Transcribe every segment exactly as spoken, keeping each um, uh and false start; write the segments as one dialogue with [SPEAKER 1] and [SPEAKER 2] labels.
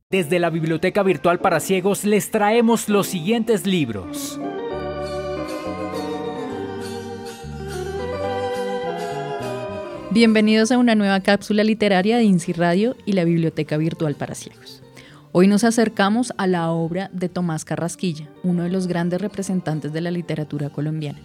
[SPEAKER 1] Desde la Biblioteca Virtual para Ciegos les traemos los siguientes libros.
[SPEAKER 2] Bienvenidos a una nueva cápsula literaria de INSI Radio y la Biblioteca Virtual para Ciegos. Hoy nos acercamos a la obra de Tomás Carrasquilla, uno de los grandes representantes de la literatura colombiana.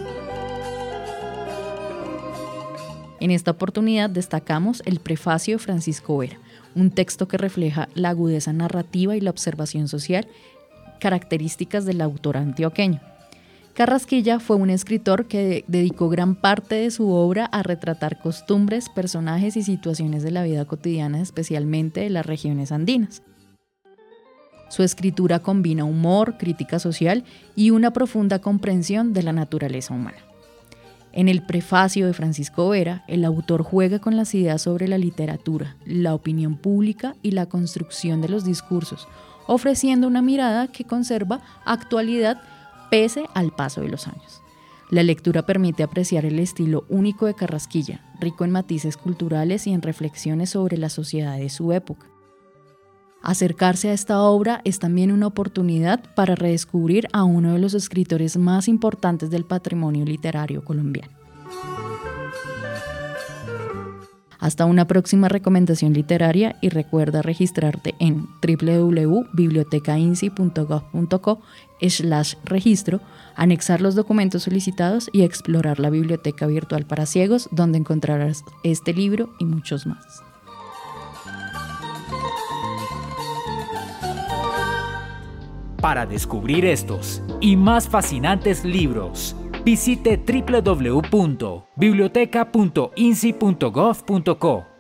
[SPEAKER 2] En esta oportunidad destacamos el prefacio de Francisco Vera, un texto que refleja la agudeza narrativa y la observación social, características del autor antioqueño. Carrasquilla fue un escritor que dedicó gran parte de su obra a retratar costumbres, personajes y situaciones de la vida cotidiana, especialmente de las regiones andinas. Su escritura combina humor, crítica social y una profunda comprensión de la naturaleza humana. En el prefacio de Francisco Vera, el autor juega con las ideas sobre la literatura, la opinión pública y la construcción de los discursos, ofreciendo una mirada que conserva actualidad pese al paso de los años. La lectura permite apreciar el estilo único de Carrasquilla, rico en matices culturales y en reflexiones sobre la sociedad de su época. Acercarse a esta obra es también una oportunidad para redescubrir a uno de los escritores más importantes del patrimonio literario colombiano. Hasta una próxima recomendación literaria y recuerda registrarte en w w w punto biblioteca insi punto gov punto co slash registro, anexar los documentos solicitados y explorar la Biblioteca Virtual para Ciegos, donde encontrarás este libro y muchos más.
[SPEAKER 1] Para descubrir estos y más fascinantes libros, visite w w w punto biblioteca punto insi punto gov punto co.